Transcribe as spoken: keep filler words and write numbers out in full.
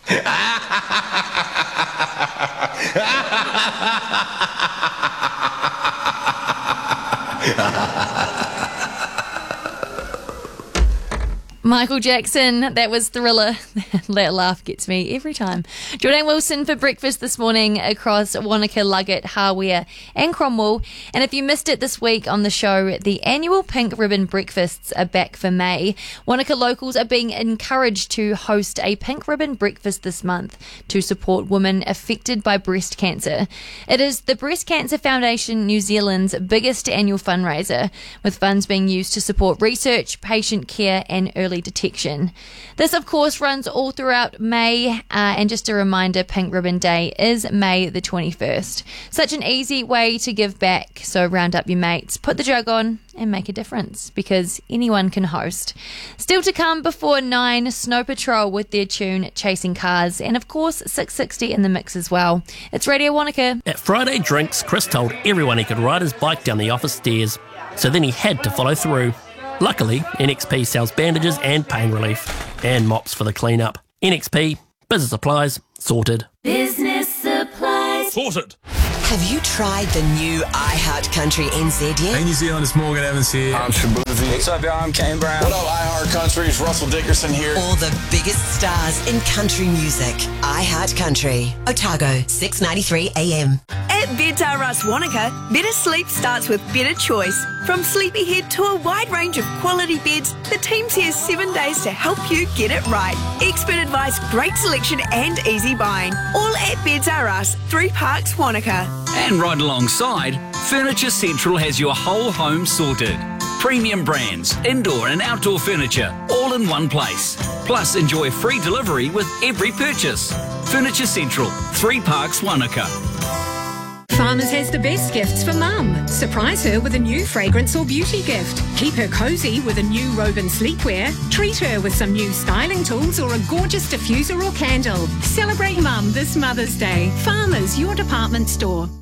Michael Jackson, that was Thriller. That laugh gets me every time. Jordan Wilson for breakfast this morning across Wanaka, Luggett, Hawea and Cromwell. And if you missed it this week on the show, the annual Pink Ribbon Breakfasts are back for May. Wanaka locals are being encouraged to host a Pink Ribbon Breakfast this month to support women affected by breast cancer. It is the Breast Cancer Foundation New Zealand's biggest annual fundraiser, with funds being used to support research, patient care and early detection. This, of course, runs all throughout May, uh, and just a reminder, Pink Ribbon Day is May the twenty-first. Such an easy way to give back, so round up your mates, put the jug on and make a difference, because anyone can host. Still to come before nine, Snow Patrol with their tune Chasing Cars, and of course six sixty in the mix as well. It's Radio Wanaka. At Friday Drinks, Chris told everyone he could ride his bike down the office stairs, so then he had to follow through. Luckily, N X P sells bandages and pain relief, and mops for the clean-up. N X P, business supplies, sorted. Business supplies. Sorted. Have you tried the new iHeart Country N Z yet? Hey New Zealand, it's Morgan Evans here. I'm Shabuzi. What's up, y'all? I'm Kane Brown. What up, iHeart Country? It's Russell Dickerson here. All the biggest stars in country music. iHeart Country. Otago, six ninety-three A M. At Beds R Us Wanaka, better sleep starts with better choice. From Sleepyhead to a wide range of quality beds, the team's here seven days to help you get it right. Expert advice, great selection and easy buying. All at Beds R Us, Three Parks, Wanaka. And right alongside, Furniture Central has your whole home sorted. Premium brands, indoor and outdoor furniture, all in one place. Plus, enjoy free delivery with every purchase. Furniture Central, Three Parks, Wanaka. Farmers has the best gifts for Mum. Surprise her with a new fragrance or beauty gift. Keep her cosy with a new robe and sleepwear. Treat her with some new styling tools or a gorgeous diffuser or candle. Celebrate Mum this Mother's Day. Farmers, your department store.